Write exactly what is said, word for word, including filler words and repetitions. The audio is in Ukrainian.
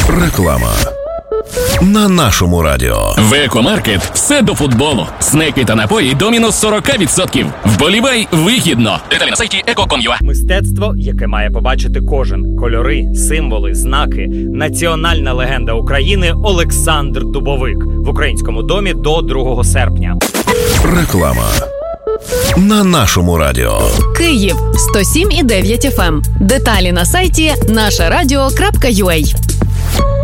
Реклама. На нашому радіо. В Екомаркет все до футболу. Снеки та напої до мінус сорок відсотків. Вболівай вигідно. Деталі на сайті еко крапка ком крапка ю а. Мистецтво, яке має побачити кожен. Кольори, символи, знаки. Національна легенда України Олександр Дубовик. В Українському домі до другого серпня. Реклама. На нашому радіо. Київ сто сім і дев'ять еф ем. Деталі на сайті наша радіо крапка ю а.